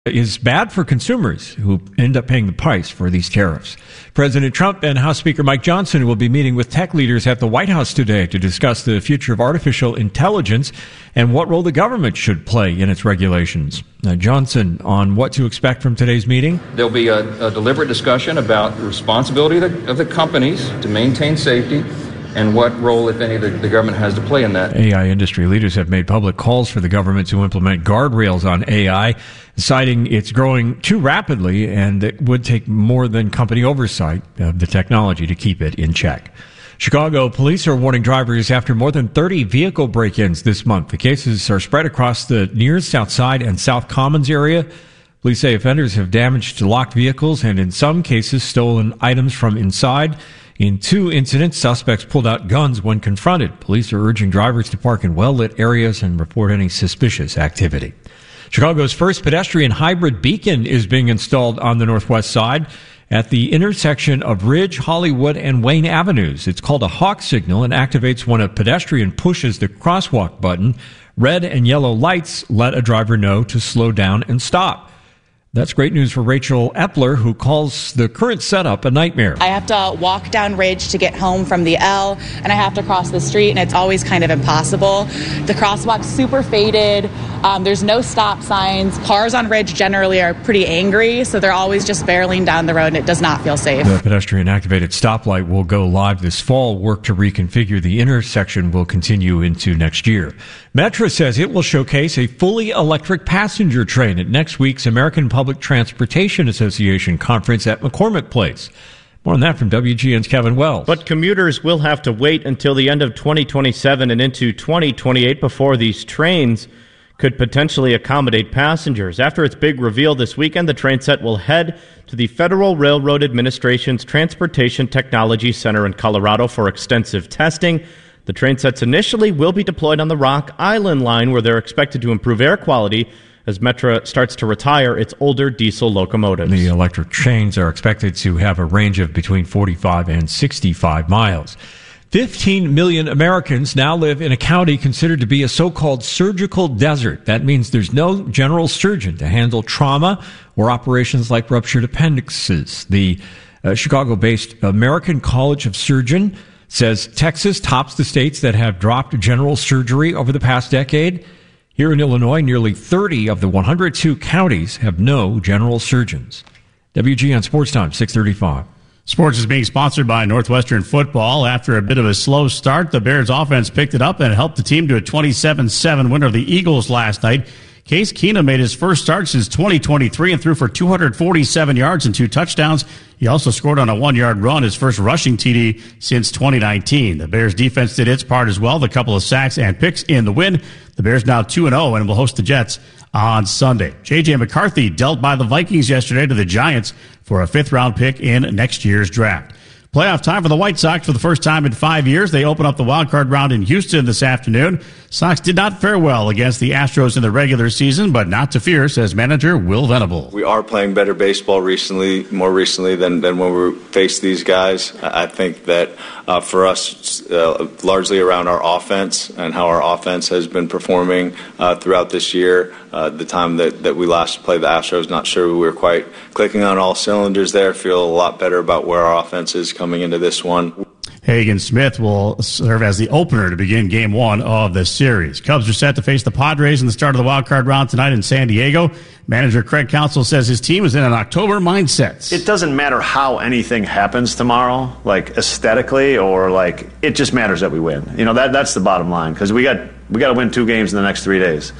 is bad for consumers who end up paying the price for these tariffs. President Trump and House Speaker Mike Johnson will be meeting with tech leaders at the White House today to discuss the future of artificial intelligence and what role the government should play in its regulations. Now, Johnson, on what to expect from today's meeting? There'll be a deliberate discussion about the responsibility of the companies to maintain safety and what role, if any, the government has to play in that. AI industry leaders have made public calls for the government to implement guardrails on AI, citing it's growing too rapidly and it would take more than company oversight of the technology to keep it in check. Chicago police are warning drivers after more than 30 vehicle break-ins this month. The cases are spread across the near South Side and South Commons area. Police say offenders have damaged locked vehicles and in some cases stolen items from inside. In 2 incidents, suspects pulled out guns when confronted. Police are urging drivers to park in well-lit areas and report any suspicious activity. Chicago's first pedestrian hybrid beacon is being installed on the northwest side at the intersection of Ridge, Hollywood, and Wayne Avenues. It's called a hawk signal and activates when a pedestrian pushes the crosswalk button. Red and yellow lights let a driver know to slow down and stop. That's great news for Rachel Epler, who calls the current setup a nightmare. I have to walk down Ridge to get home from the L, and I have to cross the street, and it's always kind of impossible. The crosswalk's super faded. There's no stop signs. Cars on Ridge generally are pretty angry, so they're always just barreling down the road, and it does not feel safe. The pedestrian-activated stoplight will go live this fall. Work to reconfigure the intersection will continue into next year. Metra says it will showcase a fully electric passenger train at next week's American Public Transportation Association conference at McCormick Place. More on that from WGN's Kevin Wells. But commuters will have to wait until the end of 2027 and into 2028 before these trains could potentially accommodate passengers. After its big reveal this weekend, the train set will head to the Federal Railroad Administration's Transportation Technology Center in Colorado for extensive testing. The train sets initially will be deployed on the Rock Island line, where they're expected to improve air quality as Metra starts to retire its older diesel locomotives. The electric trains are expected to have a range of between 45 and 65 miles. 15 million Americans now live in a county considered to be a so-called surgical desert. That means there's no general surgeon to handle trauma or operations like ruptured appendixes. The Chicago-based American College of Surgeons says Texas tops the states that have dropped general surgery over the past decade. Here in Illinois, nearly 30 of the 102 counties have no general surgeons. WGN Sports Time, 6:35. Sports is being sponsored by Northwestern Football. After a bit of a slow start, the Bears offense picked it up and helped the team to a 27-7 win over the Eagles last night. Case Keenum made his first start since 2023 and threw for 247 yards and 2 touchdowns. He also scored on a 1-yard run, his first rushing TD since 2019. The Bears defense did its part as well, the couple of sacks and picks in the win. The Bears now 2-0 and will host the Jets on Sunday. J.J. McCarthy dealt by the Vikings yesterday to the Giants for a 5th-round pick in next year's draft. Playoff time for the White Sox for the first time in 5 years. They open up the wildcard round in Houston this afternoon. Sox did not fare well against the Astros in the regular season, but not to fear, says manager Will Venable. We are playing better baseball more recently than when we faced these guys. I think that for us, largely around our offense and how our offense has been performing throughout this year. The time that we last played the Astros, not sure we were quite clicking on all cylinders there. Feel a lot better about where our offense is coming into this one. Hagen Smith will serve as the opener to begin Game 1 of the series. Cubs are set to face the Padres in the start of the wildcard round tonight in San Diego. Manager Craig Counsell says his team is in an October mindset. It doesn't matter how anything happens tomorrow, like aesthetically, or like it just matters that we win. You know, that's the bottom line, because we got to win 2 games in the next 3 days,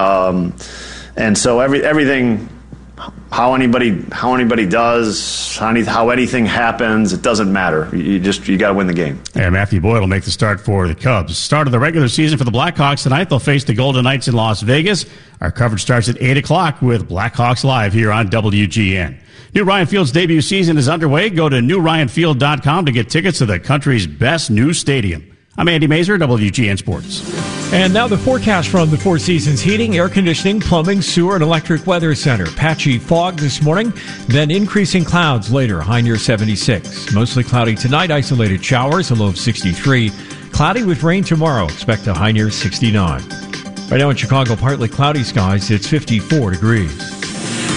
and so everything. How anybody does, how anything happens, it doesn't matter. You got to win the game. And Matthew Boyd will make the start for the Cubs. Start of the regular season for the Blackhawks tonight. They'll face the Golden Knights in Las Vegas. Our coverage starts at 8 o'clock with Blackhawks Live here on WGN. New Ryan Field's debut season is underway. Go to newryanfield.com to get tickets to the country's best new stadium. I'm Andy Mazer, WGN Sports. And now the forecast from the Four Seasons Heating, Air Conditioning, Plumbing, Sewer, and Electric Weather Center. Patchy fog this morning, then increasing clouds later, high near 76. Mostly cloudy tonight, isolated showers, a low of 63. Cloudy with rain tomorrow, expect a high near 69. Right now in Chicago, partly cloudy skies, it's 54 degrees.